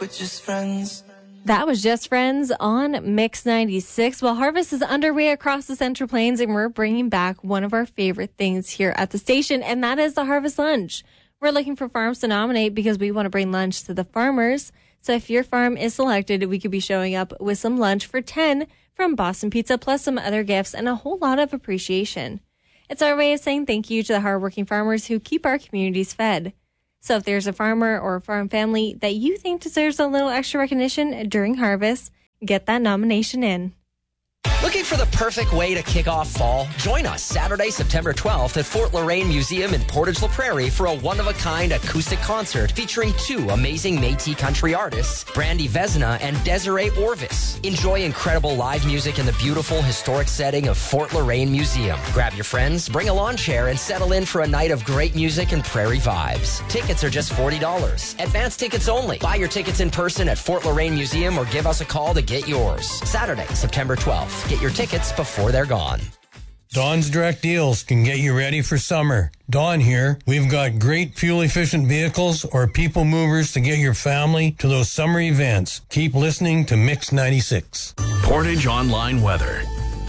with just friends. That was Just Friends on Mix 96. Well, harvest is underway across the Central Plains, and we're bringing back one of our favorite things here at the station, and that is the Harvest Lunch. We're looking for farms to nominate because we want to bring lunch to the farmers. So if your farm is selected, we could be showing up with some lunch for 10 from Boston Pizza, plus some other gifts and a whole lot of appreciation. It's our way of saying thank you to the hardworking farmers who keep our communities fed. So if there's a farmer or a farm family that you think deserves a little extra recognition during harvest, get that nomination in. Looking for the perfect way to kick off fall? Join us Saturday, September 12th at Fort Loraine Museum in Portage La Prairie for a one-of-a-kind acoustic concert featuring two amazing Métis country artists, Brandy Vesna and Desiree Orvis. Enjoy incredible live music in the beautiful historic setting of Fort Loraine Museum. Grab your friends, bring a lawn chair, and settle in for a night of great music and prairie vibes. Tickets are just $40. Advance tickets only. Buy your tickets in person at Fort Loraine Museum or give us a call to get yours. Saturday, September 12th. Get your tickets before they're gone. Dawn's Direct Deals can get you ready for summer. Dawn here. We've got great fuel-efficient vehicles or people movers to get your family to those summer events. Keep listening to Mix 96. Portage Online Weather.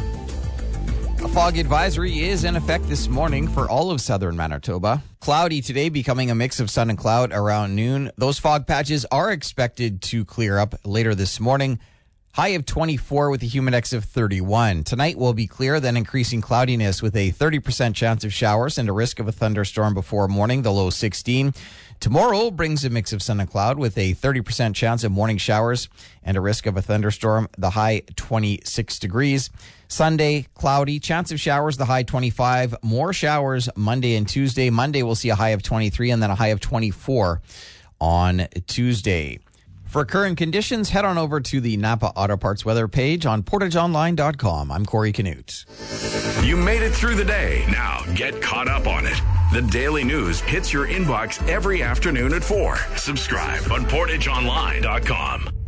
A fog advisory is in effect this morning for all of southern Manitoba. Cloudy today, becoming a mix of sun and cloud around noon. Those fog patches are expected to clear up later this morning. High of 24 with a humidex of 31. Tonight will be clear, then increasing cloudiness with a 30% chance of showers and a risk of a thunderstorm before morning, the low 16. Tomorrow brings a mix of sun and cloud with a 30% chance of morning showers and a risk of a thunderstorm, the high 26 degrees. Sunday, cloudy, chance of showers, the high 25. More showers Monday and Tuesday. Monday we'll see a high of 23 and then a high of 24 on Tuesday. For current conditions, head on over to the Napa Auto Parts weather page on portageonline.com. I'm Corey Canute. You made it through the day. Now get caught up on it. The daily news hits your inbox every afternoon at 4. Subscribe on portageonline.com.